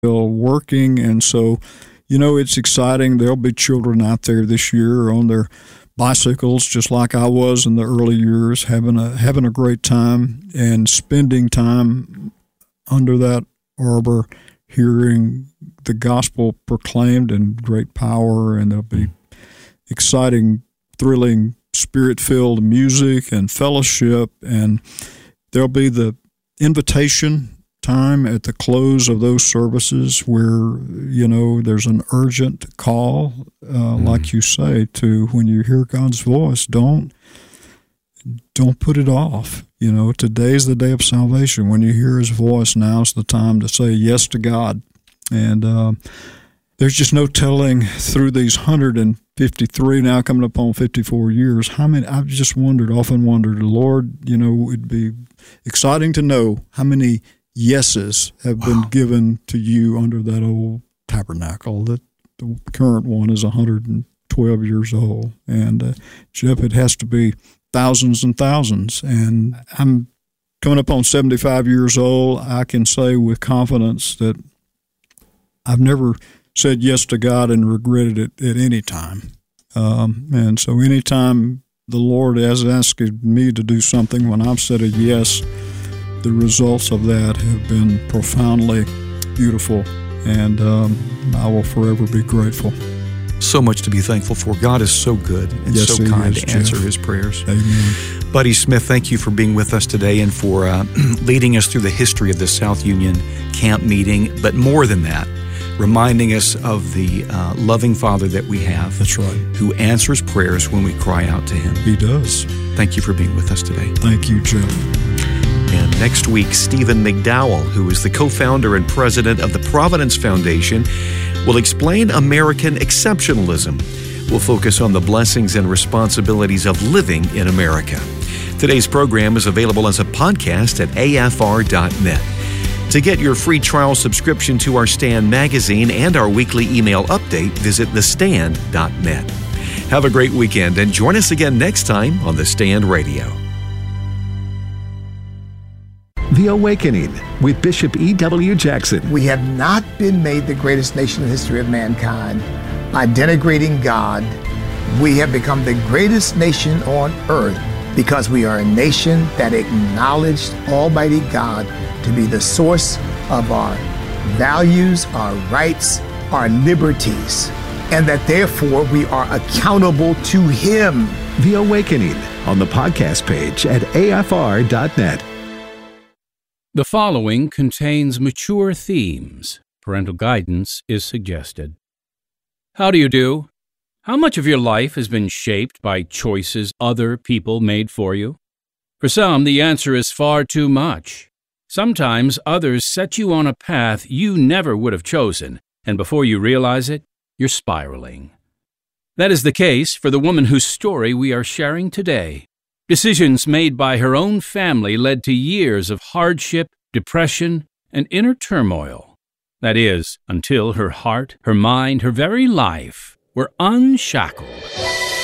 still working. And so, it's exciting. There'll be children out there this year on their bicycles, just like I was in the early years, having a great time and spending time under that arbor, hearing the gospel proclaimed in great power. And there'll be exciting, thrilling, spirit-filled music and fellowship. And there'll be the invitation time at the close of those services where, there's an urgent call, like you say, to when you hear God's voice, don't put it off. Today's the day of salvation. When you hear his voice, now's the time to say yes to God. And there's just no telling through these 153, now coming up on 54 years, how many, I've just often wondered, Lord, it'd be exciting to know how many yeses have been given to you under that old tabernacle. That the current one is 112 years old. And Jeff, it has to be thousands and thousands. And I'm coming up on 75 years old. I can say with confidence that I've never said yes to God and regretted it at any time. And so anytime the Lord has asked me to do something, when I've said a yes, the results of that have been profoundly beautiful, and I will forever be grateful. So much to be thankful for. God is so good and yes, so kind to answer Jeff. his prayers. Amen. Buddy Smith, thank you for being with us today and for leading us through the history of the South Union camp meeting, but more than that, reminding us of the loving Father that we have. That's right. Who answers prayers when we cry out to him. He does. Thank you for being with us today. Thank you, Jeff. And next week, Stephen McDowell, who is the co-founder and president of the Providence Foundation, will explain American exceptionalism. We'll focus on the blessings and responsibilities of living in America. Today's program is available as a podcast at afr.net. To get your free trial subscription to our Stand magazine and our weekly email update, visit thestand.net. Have a great weekend and join us again next time on The Stand Radio. The Awakening with Bishop E.W. Jackson. We have not been made the greatest nation in the history of mankind by denigrating God. We have become the greatest nation on earth because we are a nation that acknowledged Almighty God to be the source of our values, our rights, our liberties, and that therefore we are accountable to Him. The Awakening on the podcast page at afr.net. The following contains mature themes. Parental guidance is suggested. How do you do? How much of your life has been shaped by choices other people made for you? For some, the answer is far too much. Sometimes others set you on a path you never would have chosen, and before you realize it, you're spiraling. That is the case for the woman whose story we are sharing today. Decisions made by her own family led to years of hardship, depression, and inner turmoil. That is, until her heart, her mind, her very life were unshackled.